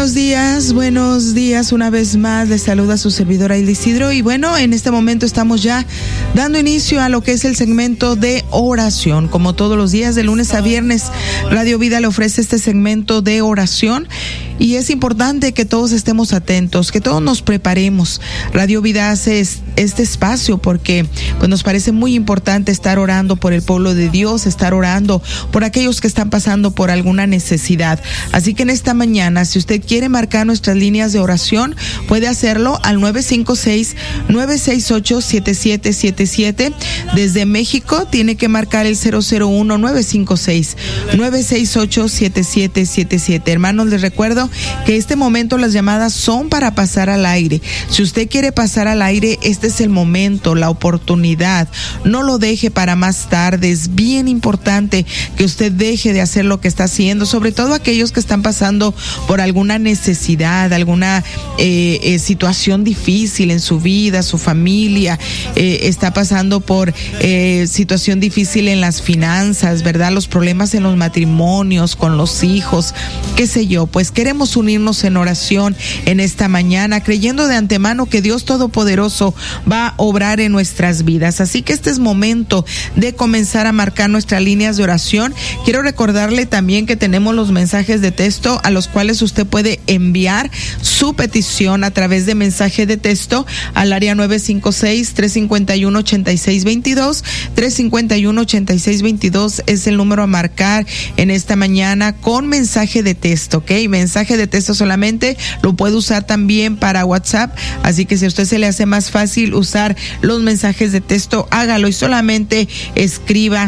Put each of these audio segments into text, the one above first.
buenos días, una vez más les saluda su servidora Hilda Isidro y bueno, en este momento estamos ya dando inicio a lo que es el segmento de oración. Como todos los días, de lunes a viernes, Radio Vida le ofrece este segmento de oración y es importante que todos estemos atentos, que todos nos preparemos. Radio Vida hace este espacio porque pues nos parece muy importante estar orando por el pueblo de Dios, estar orando por aquellos que están pasando por alguna necesidad. Así que en esta mañana, si usted quiere marcar nuestras líneas de oración, puede hacerlo al 956-968-7777. Desde México tiene que marcar el 001-956-968-7777. Hermanos, les recuerdo que este momento las llamadas son para pasar al aire. Si usted quiere pasar al aire, este es el momento, la oportunidad. No lo deje para más tarde. Es bien importante que usted deje de hacer lo que está haciendo, sobre todo aquellos que están pasando por alguna necesidad, alguna situación difícil en su vida, su familia, está pasando por situación difícil en las finanzas, ¿verdad? Los problemas en los matrimonios, con los hijos, qué sé yo. Pues queremos unirnos en oración en esta mañana, creyendo de antemano que Dios Todopoderoso va a obrar en nuestras vidas. Así que este es momento de comenzar a marcar nuestras líneas de oración. Quiero recordarle también que tenemos los mensajes de texto a los cuales usted puede enviar su petición a través de mensaje de texto al área 956-351-8622. 351-8622 es el número a marcar en esta mañana con mensaje de texto, ¿ok? Mensaje de texto solamente, lo puede usar también para WhatsApp, así que si a usted se le hace más fácil usar los mensajes de texto, hágalo y solamente escriba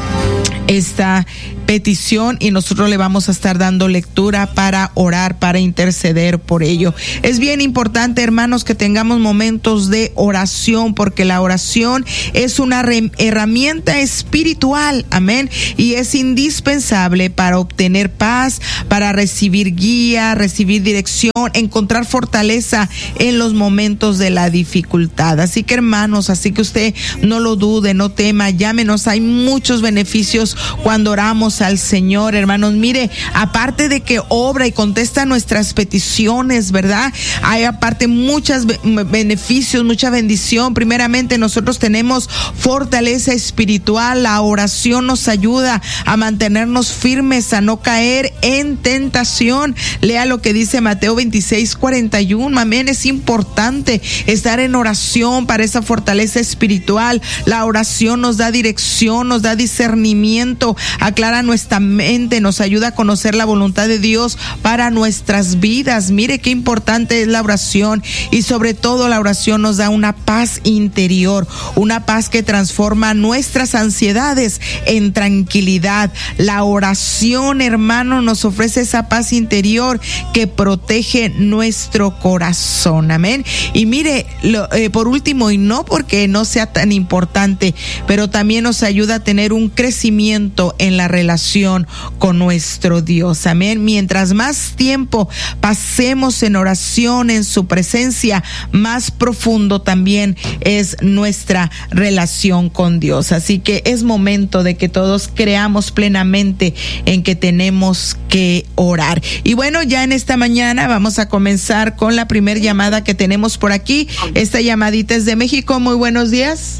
esta petición y nosotros le vamos a estar dando lectura para orar, para interceder por ello. Es bien importante, hermanos, que tengamos momentos de oración, porque la oración es una herramienta espiritual, amén, y es indispensable para obtener paz, para recibir guía, recibir dirección, encontrar fortaleza en los momentos de la dificultad. Así que, hermanos, así que usted no lo dude, no tema, llámenos. Hay muchos beneficios cuando oramos al Señor, hermanos. Mire, aparte de que obra y contesta nuestras peticiones, ¿verdad? Hay aparte muchos beneficios, mucha bendición. Primeramente, nosotros tenemos fortaleza espiritual. La oración nos ayuda a mantenernos firmes, a no caer en tentación. Lea lo que dice Mateo 26:41. Amén. Es importante estar en oración para esa fortaleza espiritual. La oración nos da dirección, nos da discernimiento, aclara nuestra mente, nos ayuda a conocer la voluntad de Dios para nuestras vidas. Mire qué importante es la oración, y sobre todo la oración nos da una paz interior, una paz que transforma nuestras ansiedades en tranquilidad. La oración, hermano, nos ofrece esa paz interior que protege nuestro corazón. Amén. Y mire, por último, y no porque no sea tan importante, pero también nos ayuda a tener un crecimiento en la relación con nuestro Dios. Amén. Mientras más tiempo pasemos en oración, en su presencia, más profundo también es nuestra relación con Dios. Así que es momento de que todos creamos plenamente en que tenemos que orar. Y bueno, ya en esta mañana vamos a comenzar con la primer llamada que tenemos por aquí. Esta llamadita es de México. Muy buenos días.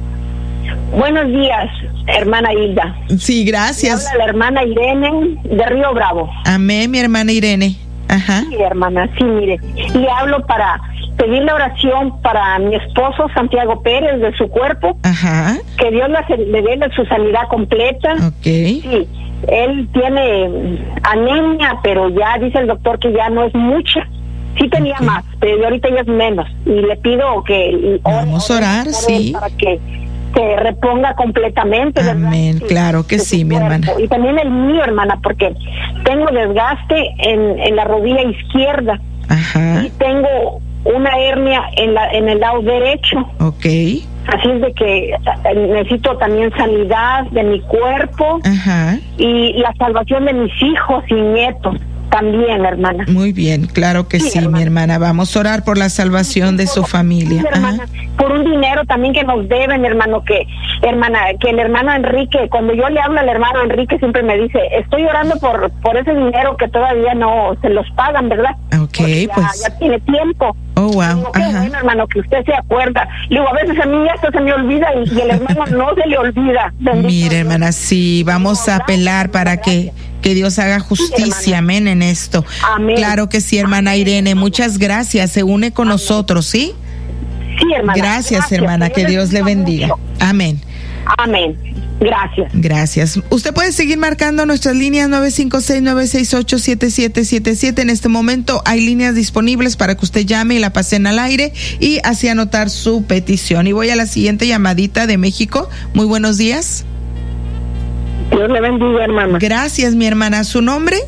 Buenos días, hermana Hilda. Sí, gracias. Habla la hermana Irene de Río Bravo. Amén, mi hermana Irene. Ajá. Sí, hermana, sí, mire. Le hablo para pedir la oración para mi esposo Santiago Pérez, de su cuerpo. Ajá. Que Dios le dé su sanidad completa. Ok. Sí, él tiene anemia, pero ya dice el doctor que ya no es mucha. Sí tenía más, pero ahorita ya es menos. Y le pido que vamos a orar, sí, para que se reponga completamente, ¿verdad? Amén, sí, claro que sí, mi hermana. Y también el mío, hermana, porque tengo desgaste en la rodilla izquierda. Ajá. Y tengo una hernia en el lado derecho. Ok. Así es de que necesito también sanidad de mi cuerpo. Ajá. Y la salvación de mis hijos y nietos. también, hermana. Muy bien, claro que sí, mi hermana. Vamos a orar por la salvación de su familia. Sí, hermana, por un dinero también que nos deben, hermano, que el hermano Enrique, cuando yo le hablo al hermano Enrique, siempre me dice, estoy orando por ese dinero que todavía no se los pagan, ¿verdad? Ok, pues. Ya tiene tiempo. Oh, wow. Digo, qué bueno, hermano, que usted se acuerda. Digo, a veces a mí esto se me olvida y el hermano no se le olvida. Mire, hermana, sí, vamos a apelar para que Dios haga justicia, sí, amén, en esto. Amén. Claro que sí, hermana Irene, muchas gracias, se une con nosotros, ¿sí? Sí, hermana. Gracias, hermana, que Dios le bendiga. Amén. Amén. Gracias. Gracias. Usted puede seguir marcando nuestras líneas 956-968-7777. En este momento hay líneas disponibles para que usted llame y la pasen al aire y así anotar su petición. Y voy a la siguiente llamadita de México. Muy buenos días. Dios le bendiga, hermana. Gracias, mi hermana. ¿Su nombre?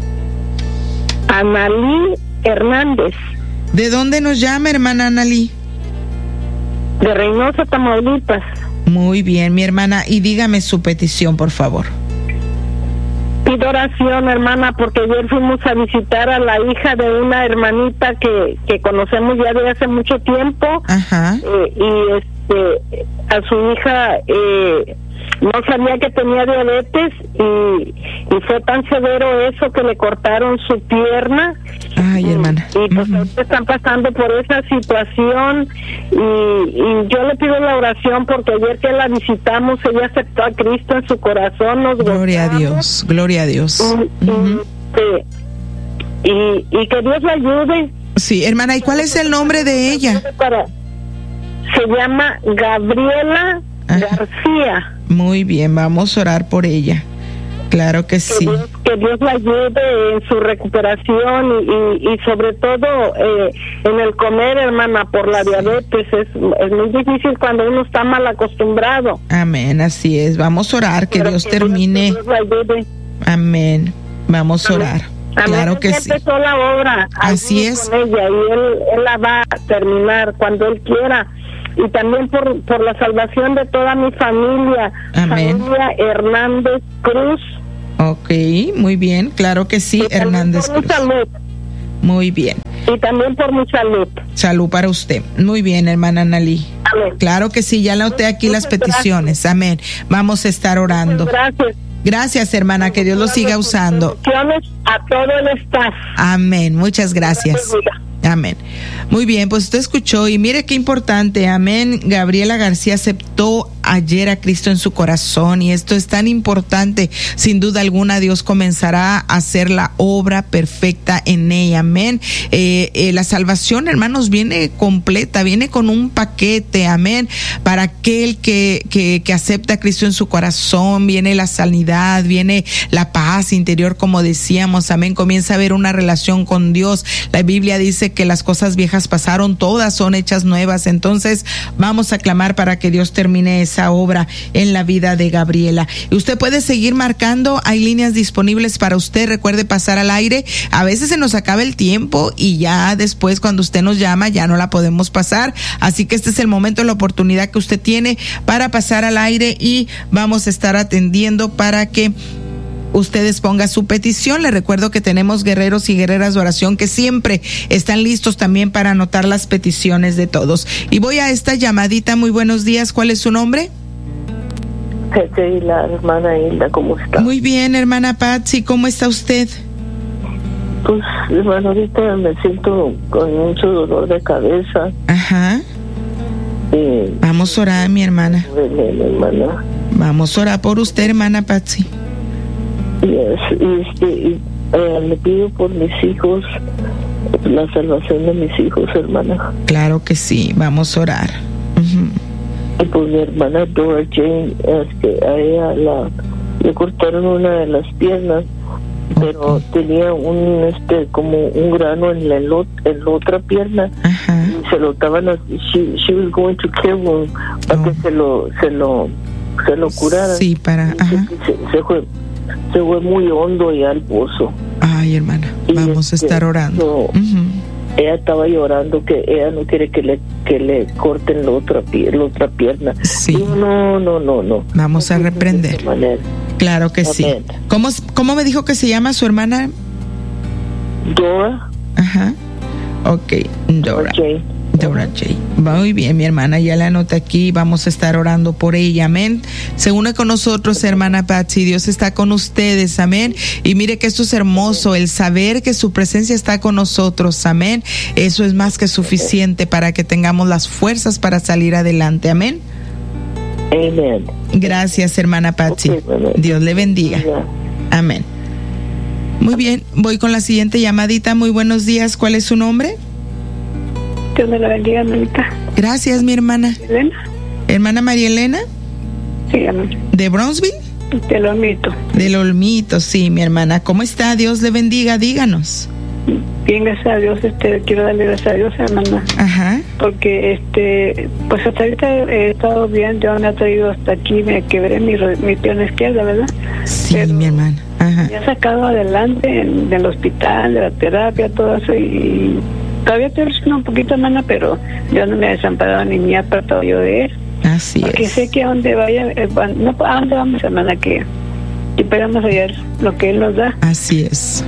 Analí Hernández. ¿De dónde nos llama, hermana Analí? De Reynosa, Tamaulipas. Muy bien, mi hermana, y dígame su petición, por favor. Pido oración, hermana, porque ayer fuimos a visitar a la hija de una hermanita que conocemos ya de hace mucho tiempo. Ajá. Y a su hija no sabía que tenía diabetes y fue tan severo eso que le cortaron su pierna. Ay, hermana. Y pues están pasando por esa situación y yo le pido la oración porque ayer que la visitamos ella aceptó a Cristo en su corazón. Gloria a Dios, gloria a Dios. Y que Dios la ayude. Sí, hermana, ¿y cuál es el nombre de ella? Se llama Gabriela García. Muy bien, vamos a orar por ella. Claro que sí. Que Dios la ayude en su recuperación y sobre todo en el comer, hermana, por la diabetes. Es muy difícil cuando uno está mal acostumbrado. Amén, así es. Vamos a orar, que Dios termine. Dios la ayude. Amén. Vamos a orar. Claro que sí. Empezó la obra. Así es. Con ella y él la va a terminar cuando él quiera. Y también por la salvación de toda mi familia. Amén. Familia Hernández Cruz. Ok, muy bien, claro que sí, Hernández Cruz. Salud. Muy bien. Y también por mi salud. Salud para usted. Muy bien, hermana Analí. Amén. Claro que sí, ya anoté aquí las peticiones. Gracias. Amén. Vamos a estar orando. Gracias. Gracias, hermana, que Dios lo siga usando. A todo el staff. Amén, muchas gracias. Amén. Muy bien, pues usted escuchó y mire qué importante, amén. Gabriela García aceptó ayer a Cristo en su corazón y esto es tan importante. Sin duda alguna Dios comenzará a hacer la obra perfecta en ella, amén. La salvación, hermanos, viene completa, viene con un paquete, amén. Para aquel que acepta a Cristo en su corazón, viene la sanidad, viene la paz interior, como decíamos, amén. Comienza a haber una relación con Dios. La Biblia dice que las cosas viejas pasaron, todas son hechas nuevas. Entonces vamos a clamar para que Dios termine esa obra en la vida de Gabriela. Y usted puede seguir marcando, hay líneas disponibles para usted. Recuerde pasar al aire. A veces se nos acaba el tiempo y ya después cuando usted nos llama ya no la podemos pasar, así que este es el momento, la oportunidad que usted tiene para pasar al aire y vamos a estar atendiendo para que ustedes pongan su petición. Les recuerdo que tenemos guerreros y guerreras de oración que siempre están listos también para anotar las peticiones de todos. Y voy a esta llamadita. Muy buenos días, ¿cuál es su nombre? Y la hermana Hilda, ¿cómo está? Muy bien, hermana Patsy, ¿cómo está usted? Pues, hermano, ahorita me siento con mucho dolor de cabeza. Ajá. Vamos a orar, mi hermana. Hermana. Vamos a orar por usted, hermana Patsy. Le pido por mis hijos, la salvación de mis hijos, hermana. Claro que sí, vamos a orar. Y por mi hermana Dora Jane, a ella le cortaron una de las piernas, pero tenía como un grano en la otra pierna. Ajá. Y se lo estaban, she was going to care room para que se lo curaran. Sí, para, ajá. Se fue muy hondo ya al pozo. Ay, hermana, vamos a estar orando. Ella estaba llorando que ella no quiere que le corten la otra pierna. Sí. No. Vamos a reprender. Claro que sí. ¿Cómo me dijo que se llama su hermana? Dora. Ajá. Ok, Dora. J. Dora J. Muy bien, mi hermana, ya la anoté aquí. Vamos a estar orando por ella, amén. Se une con nosotros, hermana Patsy. Dios está con ustedes, amén. Y mire que esto es hermoso, el saber que su presencia está con nosotros, amén. Eso es más que suficiente para que tengamos las fuerzas para salir adelante, amén. Amén. Gracias, hermana Patsy. Dios le bendiga. Amén. Muy bien, voy con la siguiente llamadita. Muy buenos días. ¿Cuál es su nombre? Dios me la bendiga, hermanita. Gracias, mi hermana. ¿Elena? ¿Hermana María Elena? Sí, amén. ¿De Brownsville? Del Olmito. Del Olmito, sí, mi hermana. ¿Cómo está? Dios le bendiga, díganos. Bien, gracias a Dios, quiero darle gracias a Dios, hermana. Ajá. Porque, pues hasta ahorita he estado bien, Dios me ha traído hasta aquí, me quebré mi pierna izquierda, ¿verdad? Sí, pero mi hermana. Ajá. me ha sacado adelante del hospital, de la terapia, todo eso, y todavía estoy recibiendo un poquito, hermana, pero Dios no me ha desamparado ni me ha apartado yo de él. Así porque es. sé que a donde vaya, no, a dónde vamos, hermana, que esperamos hallar lo que él nos da. Así es.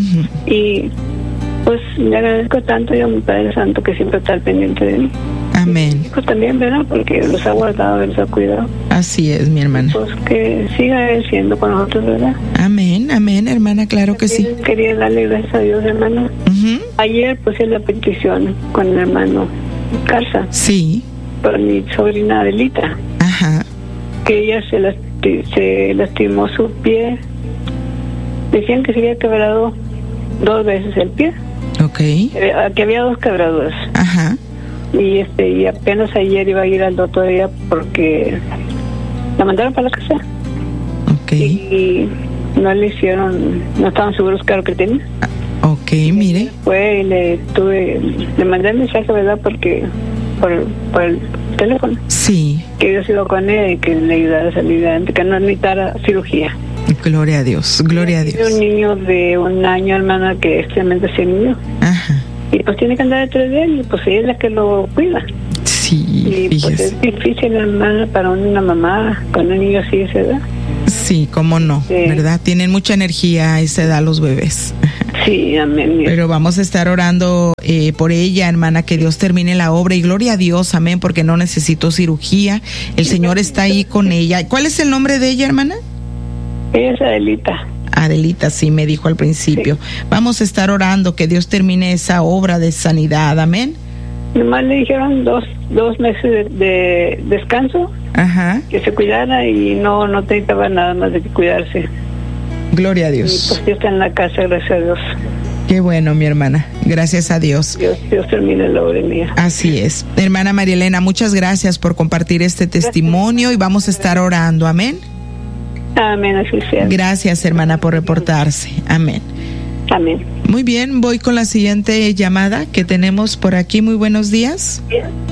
Y pues le agradezco tanto yo a mi Padre Santo que siempre está al pendiente de mí. Amén. Pues también, ¿verdad? Porque los ha guardado, los ha cuidado. Así es, mi hermana. Pues que siga él siendo con nosotros, ¿verdad? Amén, amén, hermana, claro que sí. Quería darle gracias a Dios, hermano. Ayer puse la petición con el hermano Garza. Sí. Por mi sobrina Adelita. Ajá. Que ella se lastimó su pie. Decían que se había quebrado 2 veces el pie. Ok. Que había 2 quebraduras. Ajá. Y apenas ayer iba a ir al doctor ella porque la mandaron para la casa. Ok. Y no le hicieron, no estaban seguros que era lo que tenía. Ok, mire. Fue y le mandé el mensaje, ¿verdad? Porque por el teléfono. Sí. Que Dios iba con ella y que le ayudara a salir adelante, que no necesitara cirugía. Gloria a Dios, gloria a Dios. Un niño de 1 año, hermana, que es tremendo ese niño. Ajá. Y pues tiene que andar detrás de él, y pues ella es la que lo cuida. Sí, y fíjese. Pues es difícil, hermana, para una mamá con un niño así de esa edad. Sí, cómo no, sí. ¿Verdad? Tienen mucha energía a esa edad los bebés. Sí, amén. Pero vamos a estar orando por ella, hermana, que Dios termine la obra y gloria a Dios, amén, porque no necesitó cirugía. El Señor está ahí con ella. ¿Cuál es el nombre de ella, hermana? Ella es Adelita. Adelita, sí, me dijo al principio. Sí. Vamos a estar orando que Dios termine esa obra de sanidad, amén. Nomás le dijeron dos meses de descanso. Ajá. Que se cuidara y no necesitaba nada más de que cuidarse. Gloria a Dios. Y pues ya está en la casa, gracias a Dios. Qué bueno, mi hermana. Gracias a Dios. Dios termine la obra mía. Así es. Hermana María Elena, muchas gracias por compartir este testimonio y vamos a estar orando, amén. Amén, así sea. Gracias, hermana, por reportarse. Amén. Amén. Muy bien, voy con la siguiente llamada que tenemos por aquí. Muy buenos días.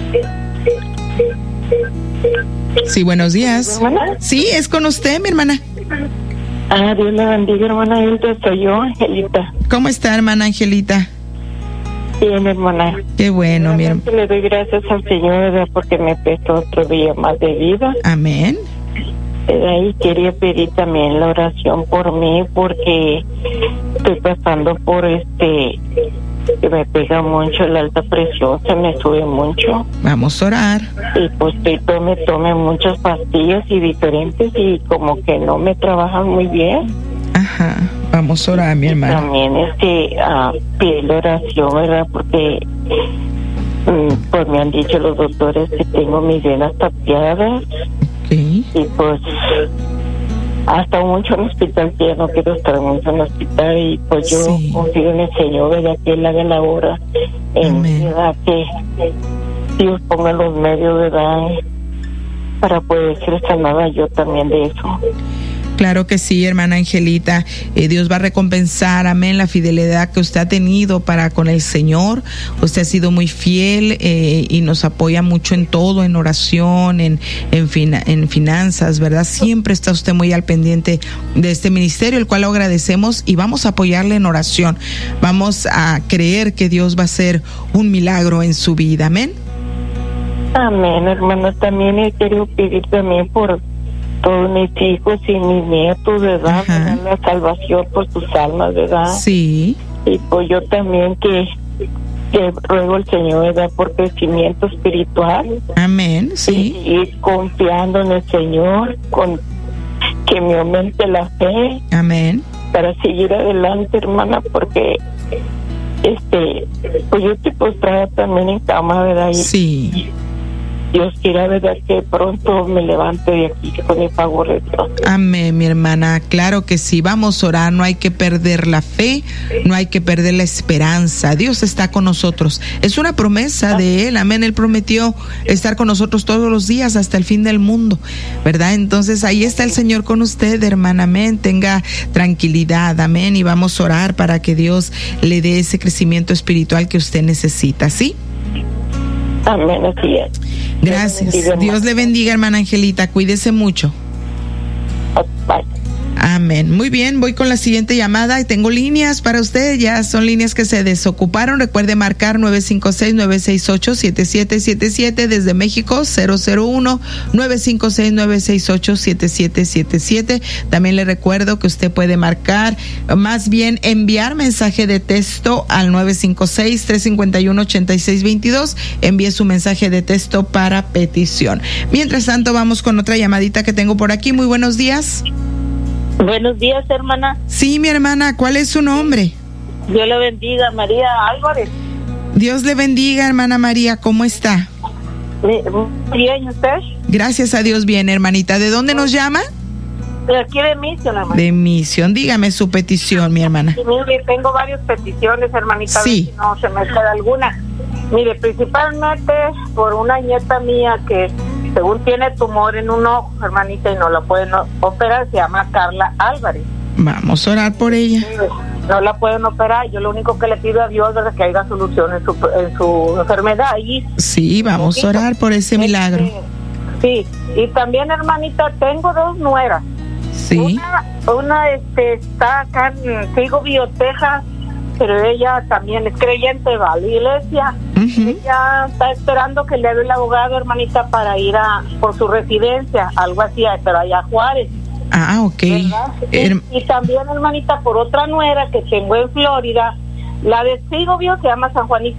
Sí, buenos días. ¿Hermana? Sí, es con usted, mi hermana. Dios la bendiga, hermana. Soy yo, Angelita. ¿Cómo está, hermana Angelita? Bien, hermana. Qué bueno, mi hermana. Le doy gracias al Señor porque me prestó otro día más de vida. Amén. Y quería pedir también la oración por mí porque estoy pasando por que me pega mucho la alta presión, se me sube mucho. Vamos a orar. Y pues tome muchas pastillas y diferentes y como que no me trabajan muy bien. Ajá, vamos a orar, mi hermana. También pedir la oración, ¿verdad? Porque pues me han dicho los doctores que tengo mis venas tapiadas. Sí. Y pues hasta mucho en el hospital, que ya no quiero estar mucho en el hospital, y pues yo confío en el Señor, ¿verdad? Que Él haga la obra en verdad, que Dios ponga los medios, ¿verdad? Para poder ser sanada yo también de eso. Claro que sí, hermana Angelita. Dios va a recompensar, amén, la fidelidad que usted ha tenido para con el Señor. Usted ha sido muy fiel y nos apoya mucho en todo, en oración, en finanzas, ¿verdad? Siempre está usted muy al pendiente de este ministerio, el cual lo agradecemos y vamos a apoyarle en oración. Vamos a creer que Dios va a hacer un milagro en su vida, amén. Amén, hermana. También he querido pedir también por todos mis hijos y mis nietos, ¿verdad? La salvación por sus almas, ¿verdad? Sí. Y pues yo también que ruego al Señor, ¿verdad?, por crecimiento espiritual. Amén, sí. Y confiando en el Señor, con que me aumente la fe. Amén. Para seguir adelante, hermana, porque pues yo estoy postrada también en cama, ¿verdad? Y sí. Dios quiera, ¿verdad?, que pronto me levante de aquí con el favor de Dios. Amén, mi hermana, claro que sí. Vamos a orar, no hay que perder la fe, no hay que perder la esperanza. Dios está con nosotros, es una promesa de Él, amén. Él prometió estar con nosotros todos los días hasta el fin del mundo, ¿verdad? Entonces ahí está el Señor con usted, hermana, amén. Tenga tranquilidad, amén, y vamos a orar para que Dios le dé ese crecimiento espiritual que usted necesita, ¿sí? Amén, así es. Gracias. Dios le bendiga, hermana Angelita. Cuídese mucho. Bye. Amén. Muy bien, voy con la siguiente llamada y tengo líneas para usted. Ya son líneas que se desocuparon. Recuerde marcar 956-968-7777 desde México, 001-956-968-7777. También le recuerdo que usted puede marcar, más bien enviar mensaje de texto al 956-351-8622. Envíe su mensaje de texto para petición. Mientras tanto, vamos con otra llamadita que tengo por aquí. Muy buenos días. Buenos días, hermana. Sí, mi hermana, ¿cuál es su nombre? Dios le bendiga, María Álvarez. Dios le bendiga, hermana María, ¿cómo está? Bien, ¿y usted? Gracias a Dios, bien, hermanita. ¿De dónde nos llama? De aquí de Misión, hermana. De Misión, dígame su petición, mi hermana. Sí, mire, tengo varias peticiones, hermanita, sí. A ver si no se me queda alguna. Mire, principalmente por una nieta mía que según tiene tumor en un ojo, hermanita, y no la pueden operar, se llama Carla Álvarez. Vamos a orar por ella. No la pueden operar, yo lo único que le pido a Dios es que haya solución en su enfermedad. Y sí, vamos a orar por ese milagro. Sí, y también, hermanita, tengo dos nueras. Sí. Una está acá en Segovia, Texas, pero ella también es creyente, va a la iglesia. Ella está esperando que le dé el abogado, hermanita, para ir por su residencia, algo así, pero allá a Juárez. Ah, ok. Y también, hermanita, por otra nuera que tengo en Florida, la de Segovia, se llama San Juanito